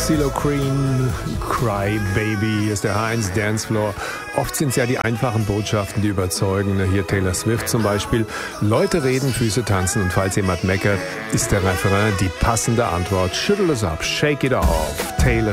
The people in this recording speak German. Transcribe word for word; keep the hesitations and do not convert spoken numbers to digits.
CeeLo Green, Cry Baby, hier ist der H eins Dancefloor. Oft sind es ja die einfachen Botschaften, die überzeugen. Hier Taylor Swift zum Beispiel. Leute reden, Füße tanzen und falls jemand meckert, ist der Refrain die passende Antwort. Schüttel es ab, shake it off. Taylor